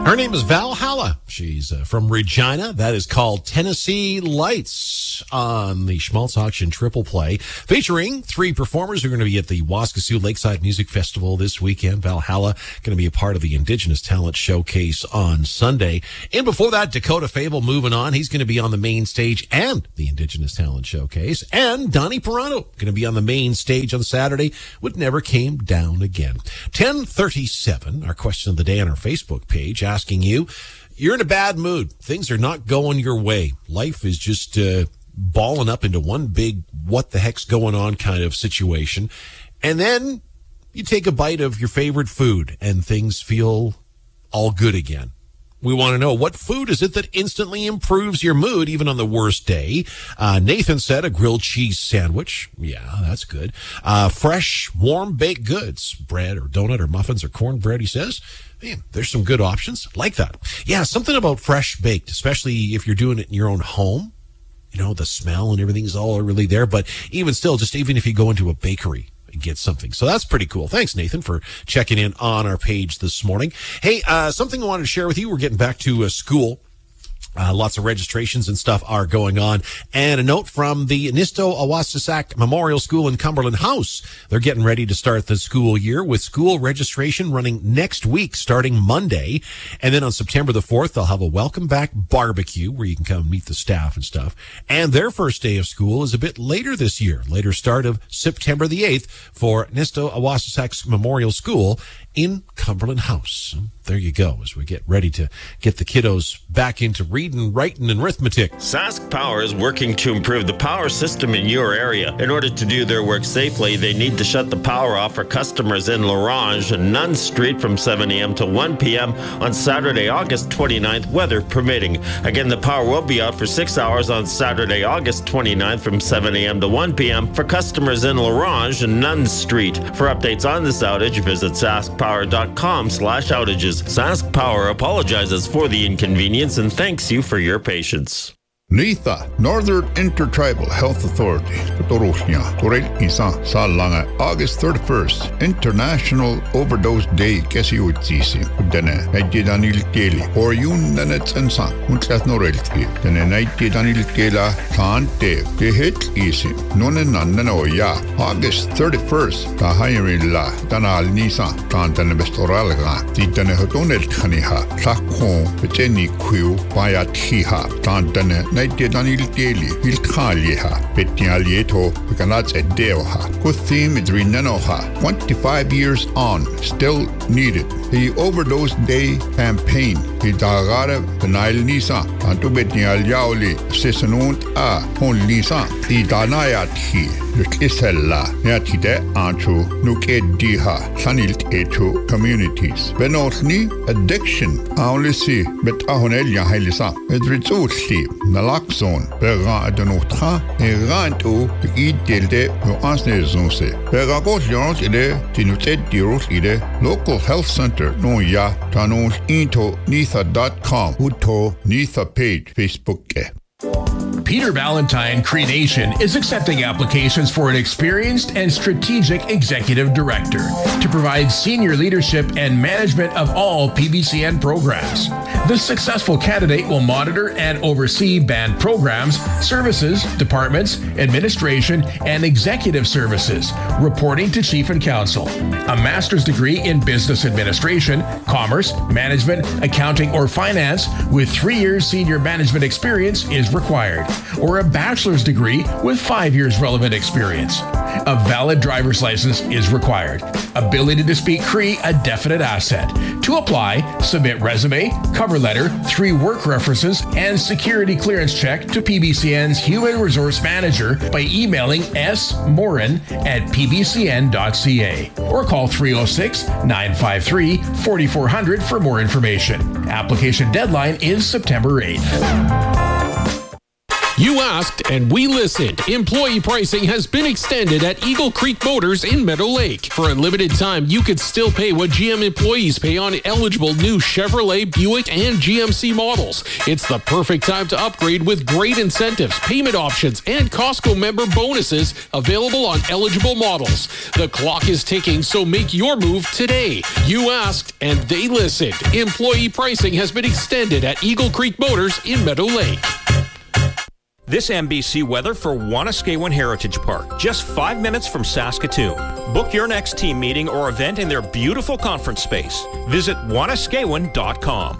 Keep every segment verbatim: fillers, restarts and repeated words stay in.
Her name is Valhalla. She's uh, from Regina. That is called Tennessee Lights on the Schmaltz Auction Triple Play, featuring three performers who are going to be at the Waskesiu Lakeside Music Festival this weekend. Valhalla going to be a part of the Indigenous Talent Showcase on Sunday. And before that, Dakota Fable moving on. He's going to be on the main stage and the Indigenous Talent Showcase. And Donnie Pirano going to be on the main stage on Saturday with Never Came Down Again. ten thirty-seven, our question of the day on our Facebook page, asking you, you're in a bad mood. Things are not going your way. Life is just uh, balling up into one big what the heck's going on kind of situation. And then you take a bite of your favorite food and things feel all good again. We want to know, what food is it that instantly improves your mood even on the worst day? Uh, Nathan said a grilled cheese sandwich. Yeah, that's good. Uh, fresh, warm baked goods, bread or donut or muffins or cornbread, he says. Man, there's some good options. Like that. Yeah, something about fresh baked, especially if you're doing it in your own home. You know, the smell and everything is all really there. But even still, just even if you go into a bakery and get something. So that's pretty cool. Thanks, Nathan, for checking in on our page this morning. Hey, uh, something I wanted to share with you. We're getting back to uh, school. Uh, lots of registrations and stuff are going on. And a note from the Nisto Awasasak Memorial School in Cumberland House. They're getting ready to start the school year with school registration running next week, starting Monday. And then on September the fourth, they'll have a welcome back barbecue where you can come meet the staff and stuff. And their first day of school is a bit later this year, later start of September the eighth for Nisto Awasasak Memorial School in Cumberland House. There you go, as we get ready to get the kiddos back into reading, writing, and arithmetic. Sask Power is working to improve the power system in your area. In order to do their work safely, they need to shut the power off for customers in Larange and Nunn Street from seven a.m. to one p.m. on Saturday, August twenty-ninth, weather permitting. Again, the power will be out for six hours on Saturday, August twenty-ninth from seven a.m. to one p.m. for customers in Larange and Nunn Street. For updates on this outage, visit saskpower.com slash outages. Sask Power apologizes for the inconvenience and thanks you for your patience. NITHA, Northern Intertribal Health Authority, Totorosnia, Torel Isa, Salanga, August thirty-first, International Overdose Day, Kesiutisi, Dene, Naijidanil Keli, or Yun Nanets and San, Muntlas Norelti, Dene Naijidanil Kela, Kante, Kehit Isi, Nonenananoya, August thirty-first, Tahirilla, Danal Nisa, Kantan Vestoralga, Titane Hotonel Kaniha, Sakon, Peteni Quiu, Payatiha, Kantane. Naijidanil Keli, Ilkaliha, Petialieto, Kanats Edeoha, Kuthim Idrinanoha, twenty-five years on, still needed. The Overdose Day campaign, Hidagara, Benail Nisa, Antubetial Yauli, Sisanunt A, Hon Lisa, Idanayati, Isella, Yatide Anchu, Nuke Diha, Sanilt Etu communities. Benotni, addiction, Aulisi, Betahonelia Helisa, Edritulsi, Naloxone, Berra Adenotra, Erantu, Idilde, Ansnezunse, Beragos Yons Ide, Tinutet Dirus Ide, Local Health Center, No Ya, Tanos Into Nitha dot com, Uto Nitha page, Facebook. Peter Valentine Cree Nation is accepting applications for an experienced and strategic executive director to provide senior leadership and management of all P B C N programs. The successful candidate will monitor and oversee band programs, services, departments, administration, and executive services, reporting to Chief and Counsel. A master's degree in business administration, commerce, management, accounting, or finance with three years senior management experience is required, or a bachelor's degree with five years relevant experience. A valid driver's license is required. Ability to speak Cree, a definite asset. To apply, submit resume, cover letter, three work references, and security clearance check to P B C N's Human Resource Manager by emailing s morin at p b c n dot c a or call three oh six, nine five three, four four zero zero for more information. Application deadline is September eighth. You asked and we listened. Employee pricing has been extended at Eagle Creek Motors in Meadow Lake. For a limited time, you could still pay what G M employees pay on eligible new Chevrolet, Buick, and G M C models. It's the perfect time to upgrade with great incentives, payment options, and Costco member bonuses available on eligible models. The clock is ticking, so make your move today. You asked and they listened. Employee pricing has been extended at Eagle Creek Motors in Meadow Lake. This N B C weather for Wanuskewin Heritage Park, just five minutes from Saskatoon. Book your next team meeting or event in their beautiful conference space. Visit wanuskewin dot com.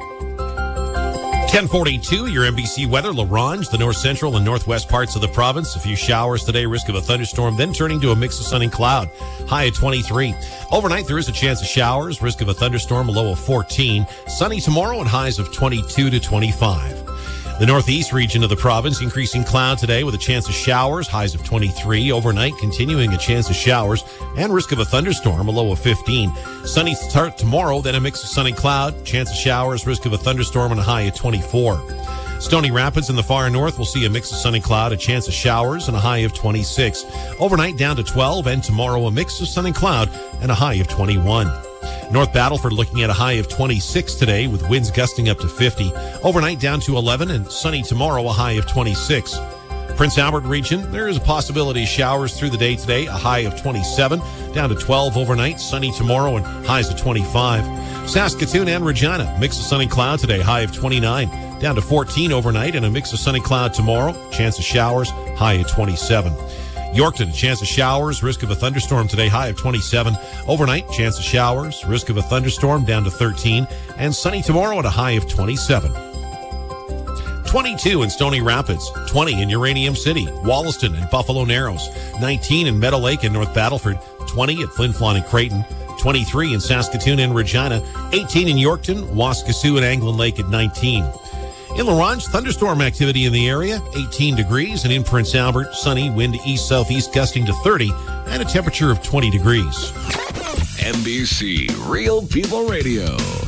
ten forty-two, your N B C weather. La Ronge, the north central and northwest parts of the province. A few showers today, risk of a thunderstorm, then turning to a mix of sun and cloud. High at twenty-three. Overnight, there is a chance of showers, risk of a thunderstorm, a low of fourteen. Sunny tomorrow and highs of twenty-two to twenty-five. The northeast region of the province, increasing cloud today with a chance of showers, highs of twenty-three. Overnight, continuing a chance of showers and risk of a thunderstorm, a low of fifteen. Sunny start tomorrow, then a mix of sun and cloud, chance of showers, risk of a thunderstorm, and a high of twenty-four. Stony Rapids in the far north will see a mix of sun and cloud, a chance of showers, and a high of twenty-six. Overnight down to twelve, and tomorrow a mix of sun and cloud and a high of twenty-one. North Battleford looking at a high of twenty-six today with winds gusting up to fifty. Overnight down to eleven and sunny tomorrow, a high of twenty-six. Prince Albert region, there is a possibility of showers through the day today, a high of twenty-seven, down to twelve overnight, sunny tomorrow and highs of twenty-five. Saskatoon and Regina, mix of sun and cloud today, high of twenty-nine, down to fourteen overnight and a mix of sun and cloud tomorrow, chance of showers, high of twenty-seven. Yorkton, a chance of showers, risk of a thunderstorm today, high of twenty-seven. Overnight, chance of showers, risk of a thunderstorm down to thirteen, and sunny tomorrow at a high of twenty-seven. twenty-two in Stony Rapids, twenty in Uranium City, Wollaston and Buffalo Narrows, nineteen in Meadow Lake and North Battleford, twenty at Flin Flon and Creighton, twenty-three in Saskatoon and Regina, eighteen in Yorkton, Waskesiu and Anglin Lake at nineteen. In La Ronge, thunderstorm activity in the area, eighteen degrees, and in Prince Albert, sunny, wind east-southeast gusting to thirty, and a temperature of twenty degrees. N B C Real People Radio.